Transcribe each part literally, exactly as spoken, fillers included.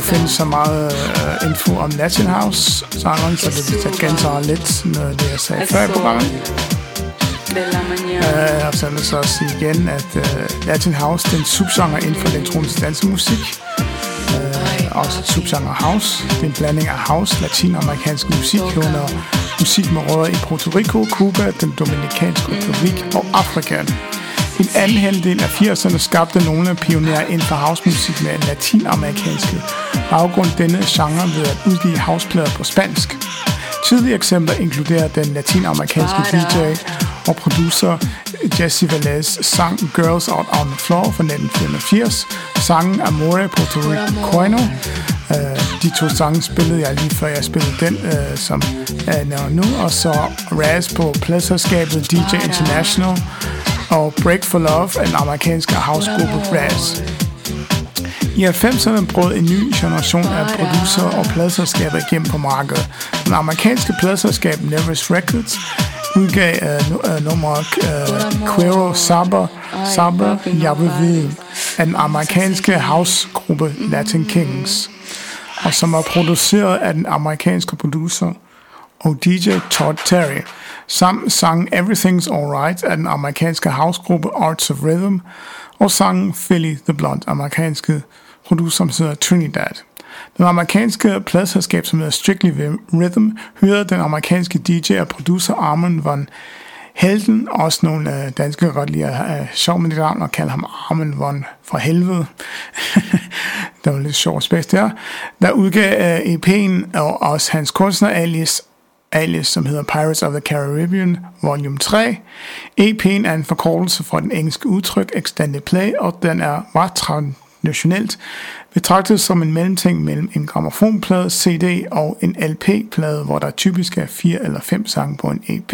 findes så meget uh, info om Latin House sangeren, så det vil tage gentager lidt noget det jeg sagde før i programmet. Uh, og så vil jeg så også sige igen, at uh, Latin House det er en subgenre inden for elektronisk dansemusik. Uh, også et subgenre house. Det er en blanding af house, latinamerikansk musik, herunder musik med rødder i Puerto Rico, Cuba, den Dominikanske Republik og Afrika. I den anden halvdel af firserne skabte nogle pionerer inden for housemusik med en latinamerikanske baggrund denne genre ved at udgive houseplader på spansk. Tidlige eksempler inkluderer den latinamerikanske D J og producer Jesse Velez sang Girls Out on the Floor fra nitten fireogfirs, sangen Amore Puerto Rico. Uh, de to sange spillede jeg lige før jeg spillede den, uh, som jeg nævner nu, og så Raz på pladselskabet D J International og Break for Love af den amerikanske housegruppe Raz. I halvfemserne brød en ny generation af producer og pladselskaber igennem på markedet. Den amerikanske pladselskab Nevis Records udgav uh, uh, nummeret uh, Quero Saber, Saber Jeg vil vide af den amerikanske housegruppe Latin Kings, og som er produceret af den amerikanske producer og D J Todd Terry. Samt sangen Everything's Alright af den amerikanske housegruppe Arts of Rhythm, og sangen Philly the Blonde, amerikanske producer, som hedder Trinidad. Den amerikanske pladselskab, som hedder Strictly Rhythm, hørte den amerikanske D J og producer Armand Van Helden, også nogle uh, danske godt lide at uh, sjov med det navn og kalde ham Armand Van fra helvede. Det var lidt sjovt space der. Der udgav uh, E P'en og også hans kunstner alias alias, som hedder Pirates of the Caribbean Volume tre. E P'en er en forkortelse fra den engelske udtryk Extended Play, og den er ret traditionelt betragtet som en mellemting mellem en grammofonplade, C D og en L P-plade, hvor der typisk er fire eller fem sange på en E P.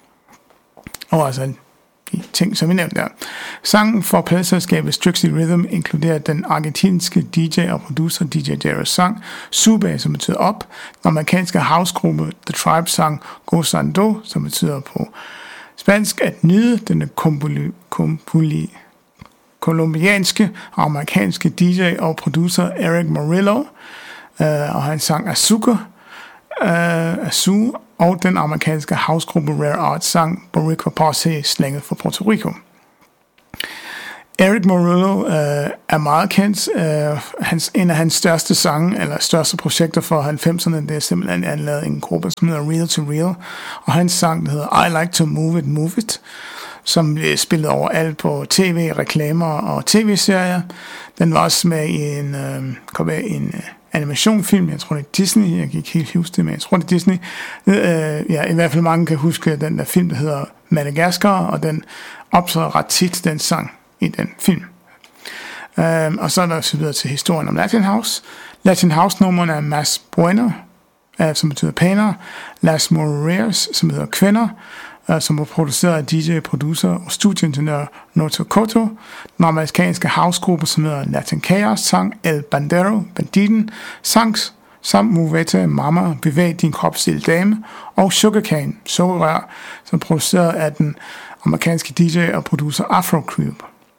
Og altså de ting, som vi nævnte der. Sangen for pladselskabet Strictly Rhythm inkluderer den argentinske D J og producer D J Darius sang Sube, som betyder op, den amerikanske housegruppe The Tribe sang Gozando, som betyder på spansk at nyde, den kompuli, kompuli, kolumbianske og amerikanske D J og producer Eric Morillo, øh, og han sang Azúcar, øh, Azú, og den amerikanske housegruppe Rare Arts sang Boricua Posse, slænget fra Puerto Rico. Eric Morillo øh, er meget kendt. Øh, hans, en af hans største sange, eller største projekter for halvfemserne, det er simpelthen anlaget en gruppe, som hedder Real to Real, og hans sang, der hedder I Like to Move It, Move It, som blev spillet overalt på tv, reklamer og tv-serier. Den var også med i en, øh, kom med i en øh, animationfilm, jeg tror det er Disney, jeg kan ikke helt huske det, men jeg tror det er Disney. Øh, ja, i hvert fald mange kan huske den der film, der hedder Madagascar, og den optræder ret tit, den sang i den film. Øh, og så er der så videre til historien om Latin House. Latin House-nummerne er Mas Bueno, øh, som betyder pænere, Las Mujeres, som betyder kvinder, øh, som var produceret af D J, producer og studieingeniør Noto Koto. Den amerikanske housegruppe, som hedder Latin Chaos, sang El Bandero, Banditen, sangs samt Movete Mama, Bevæg din krop til dame, og Sugarcane, sukkerrør, som produceret af den amerikanske D J og producer Afro Cube.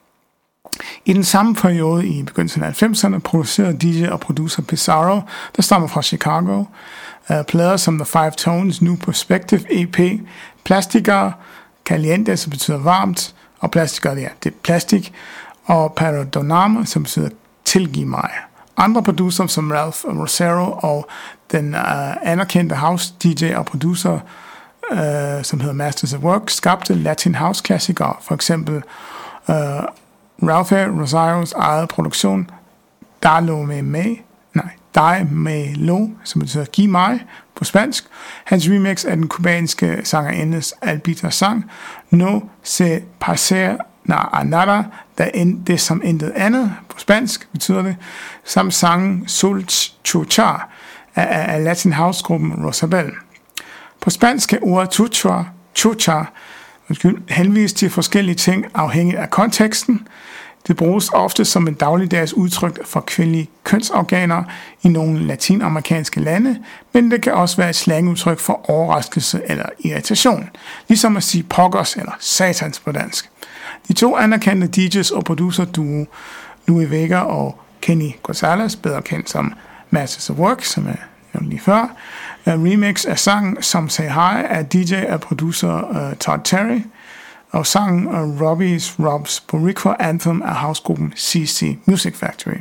I den samme periode i begyndelsen af halvfemserne producerede D J og producer Pizarro, der stammer fra Chicago, uh, plader som The Five Tones, New Perspective E P, Plastica, Caliente, som betyder varmt, og Plastica, ja, det er plastik, og Perdoname, som betyder tilgiv mig. Andre producer som Ralph Rosero og den uh, anerkendte house D J og producer, uh, som hedder Masters of Work, skabte Latin House klassikere, for eksempel uh, Ralph Rosaros eget produktion Dalo Me Me, nej, Die Me Lo, som betyder giv mig på spansk. Hans remix af den kubanske sangerindes Albita sang No Se Paser Na Nada, der end, det som intet andet på spansk betyder det, samt sangen Sol Chucha af, af Latin House-gruppen Rosabel. På spansk er ordet chucha, chucha henvist til forskellige ting afhængigt af konteksten. Det bruges ofte som en dagligdags udtryk for kvindelige kønsorganer i nogle latinamerikanske lande, men det kan også være et slangudtryk for overraskelse eller irritation, ligesom at sige pokkers eller satans på dansk. De to anerkendte D J's og producer duo Louis Vega og Kenny Gonzalez, bedre kendt som Masters of Work, som jeg nævnte lige før. Uh, remix af sangen Some Say Hi af D J og producer uh, Todd Terry. Og sangen uh, Robbie's Rob's Boricua Anthem af housegruppen C C Music Factory.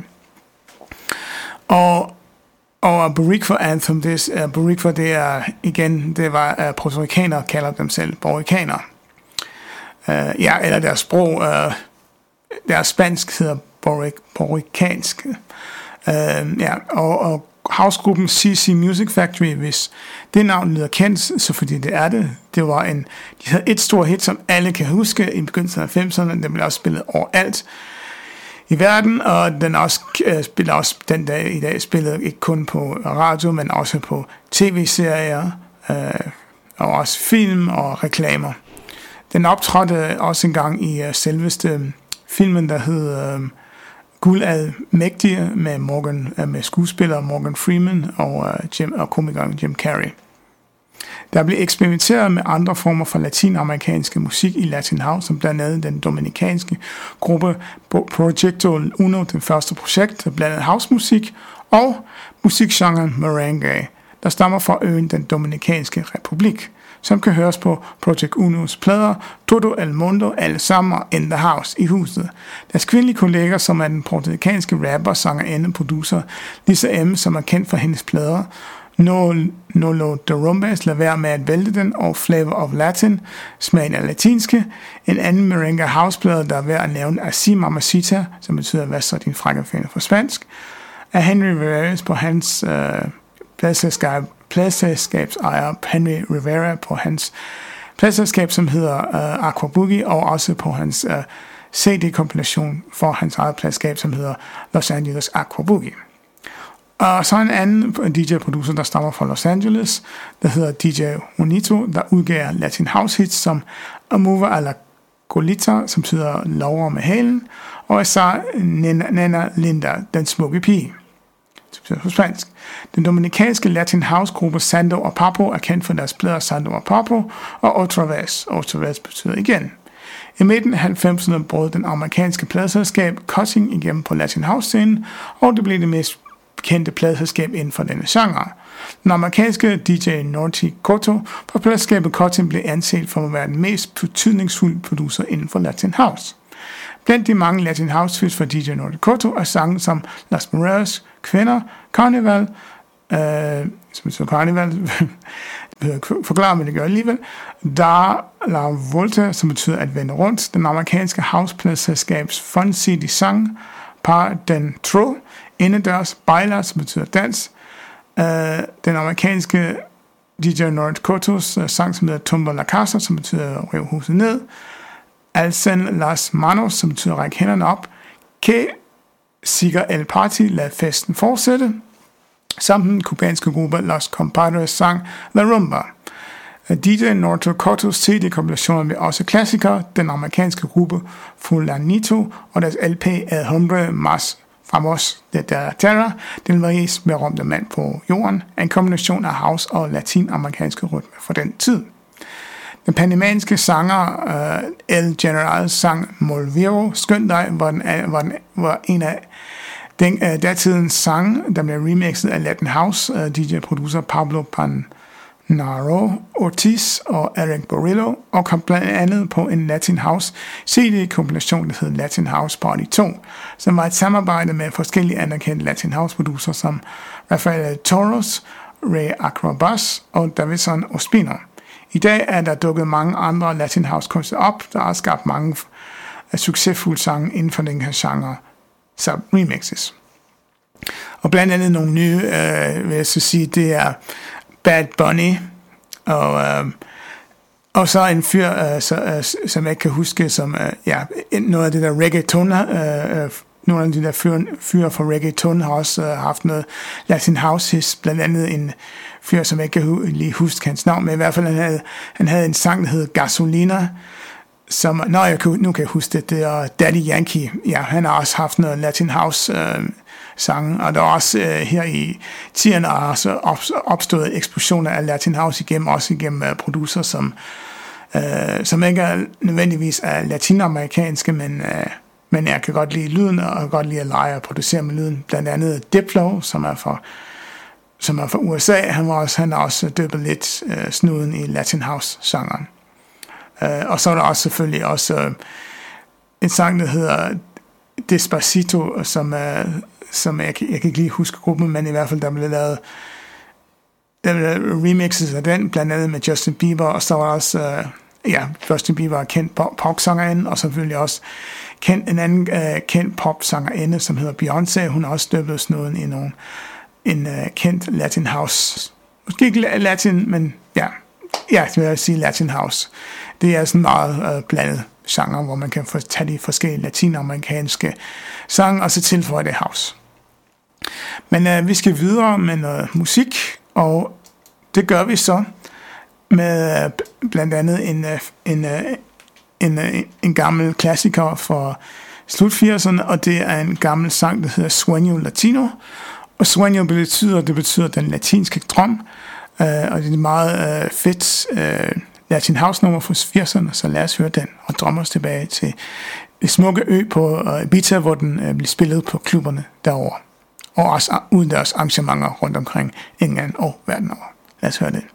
Og Og Boricua Anthem, det er, Boricua, det er igen, det var uh, portorikanere kalder dem selv, borikanere. Uh, ja, eller deres sprog, uh, deres spansk hedder boric, borikansk. Uh, ja, og, og housegruppen C C Music Factory, hvis det navn lyder kendt, så fordi det er det, det var en, de havde et stort hit, som alle kan huske i begyndelsen af halvfemserne, den blev også spillet overalt i verden, og den også øh, spiller også den dag i dag spillet ikke kun på radio, men også på tv-serier øh, og også film og reklamer. Den optrådte også engang i øh, selveste filmen, der hed øh, Guld af Mægtige med Morgan øh, med skuespiller Morgan Freeman og øh, Jim og komikeren Jim Carrey. Der blev eksperimenteret med andre former for latinamerikanske musik i Latin House, som blandt andet den dominikanske gruppe Proyecto Uno, den første projekt, der blandede housemusik, og musikgenren merengue, der stammer fra øen den Dominikanske Republik, som kan høres på Project Unos plader Todo el Mundo, alle sammen in the house i huset. Deres kvindelige kolleger, som er den portugiske rapper, sangerinde, producer Lisa M., som er kendt for hendes plader, No, Nolo de Rumbas, lad være med at vælte den, og Flavor of Latin, smagen af latinske. En anden merengue houseplade, der er værd at nævne, er Si Mamacita, som betyder, hvad så din frækkerfænder for spansk, af Henry Rivera på hans øh, pladselskab, pladselskabsejer Henry Rivera på hans pladselskab, som hedder øh, Aqua Boogie, og også på hans øh, C D-kompilation for hans eget pladselskab, som hedder Los Angeles Aqua Boogie. Og så en anden D J-producer, der stammer fra Los Angeles, der hedder D J Juanito, der udgav Latin House hits som Amour a la Colita, som betyder lover med halen, og så Nena, Nena Linda, den smukke pige, som betyder på spansk. Den dominikanske Latin House-gruppe Sando og Papo er kendt for deres plader Sando og Papo, og Otra Vez. Otra Vez betyder igen. I midten af halvfemserne brød den amerikanske pladeselskab Cutting igennem på Latin House-scenen, og det blev det mest kendte pladeselskab inden for denne genre. Den amerikanske D J Norty Cotto fra pladeselskabet Cutting blev anset for at være den mest betydningsfulde producer inden for Latin House. Blandt de mange Latin House hits fra D J Norty Cotto er sange som Las Mujeres, Kvinder, Carnival, øh, som betyder Carnival, forklare mig det gør alligevel, Dar la Volta, som betyder at vende rundt, den amerikanske house-pladeselskabs Fun City sang, Par den Tro, Indendørs, Bejler, som betyder dans. Uh, den amerikanske D J North Cotos uh, sang, som hedder Tumba la Casa, som betyder rive huset ned. Alcen las manos, som betyder række hænderne op. Que siga el party, lad festen fortsætte. Samt den kubanske gruppe Los Compadres sang La Rumba. Uh, D J North Cotos C D-kompilationer med også klassikere, den amerikanske gruppe Fulanito og deres L P El Hombre Mas Famos de la Terra, den mest berømte mand på jorden, en kombination af house og latinamerikanske rytmer for den tid. Den panamanske sanger uh, El General sang Molviro, Skøn dig, var, den, var, den, var en af den uh, datidens sange, der blev remixet af Latin House, uh, D J-producer Pablo Panaro Ortiz og Eric Borillo, og kom blandt andet på en Latin House C D-kompilation, der hed Latin House Party to, som var et samarbejde med forskellige anerkendte Latin House-producer som Rafael Toros, Ray Acrobas og Davison Ospina. I dag er der dukket mange andre Latin House-kunstnere op, der har skabt mange succesfulde sange inden for den her genre, så remixes. Og blandt andet nogle nye, øh, vil jeg så sige, det er Bad Bunny, og, øh, og så en fyr, øh, så, øh, som jeg ikke kan huske, som øh, ja, noget af det der reggaeton, øh, nogle af de der fyre, fyre fra reggaeton har også øh, haft noget Latin House hits, blandt andet en fyr, som jeg ikke kan lige huske hans navn, men i hvert fald han havde, han havde en sang, der hed Gasolina, som, nå, jeg kan, nu kan jeg huske det, det er Daddy Yankee, ja, han har også haft noget Latin House øh, sange, og der er også øh, her i tierne også opstået eksplosioner af Latin House igennem, også igennem uh, producer, som, uh, som ikke er nødvendigvis er latinamerikanske, men uh, men jeg kan godt lide lyden, og jeg kan godt lide at lege og producere med lyden. Blandt andet Diplo, som er fra, som er fra U S A. Han, var også, han har også døbet lidt øh, snuden i Latin House-genren. Øh, og så er der også selvfølgelig også øh, en sang, der hedder Despacito, som, er, som jeg, jeg kan ikke lige huske gruppen, men i hvert fald der blev lavet, der blev lavet remixes af den, blandt andet med Justin Bieber, og så var der også, øh, ja, Justin Bieber er kendt popsangerinde, og selvfølgelig også kendt, en anden øh, kendt popsangerinde, som hedder Beyoncé. Hun har også døbet snuden i nogle, en øh, kendt Latin House. Måske ikke Latin, men ja, ja, det vil jeg sige Latin House. Det er sådan meget øh, blandet genre, hvor man kan få tage de forskellige latinamerikanske sange, og så tilføje det house. Men øh, vi skal videre med noget musik, og det gør vi så med øh, blandt andet en, øh, en, øh, en, øh, en gammel klassiker fra slut firserne, og det er en gammel sang, der hedder Sueño Latino. Og Sueño betyder, det betyder den latinske drøm, øh, og det er et meget øh, fedt øh, Latin House nummer fra firserne, så lad os høre den og drømme os tilbage til det smukke ø på uh, Ibiza, hvor den uh, bliver spillet på klubberne derovre, og også uden deres arrangementer rundt omkring England og verden over. Lad os høre det.